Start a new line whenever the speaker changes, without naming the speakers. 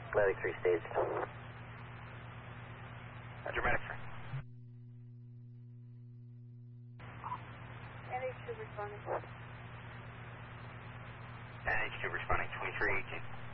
Atlantic 3 staged.
Dramatic 3.
NH2 responding.
NH2 responding 2318.